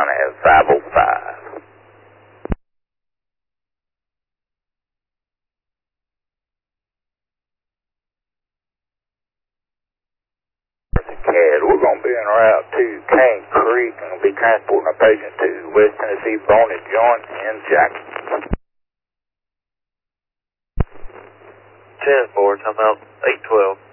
at 505. CAD, we're going to be en route to Cane Creek and we'll be transporting a patient to West Tennessee Bone and Joint in Jackson. 10-4, I'm out 812.